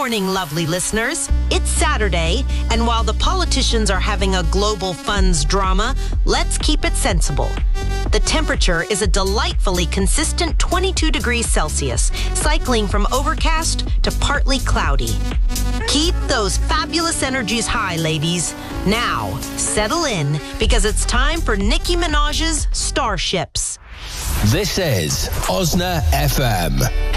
morning, lovely listeners. It's Saturday, and while the politicians are having a global funds drama, let's keep it sensible. The temperature is a delightfully consistent 22 degrees Celsius, cycling from overcast to partly cloudy. Keep those fabulous energies high, ladies. Now, settle in, because it's time for Nicki Minaj's Starships. This is Osna FM.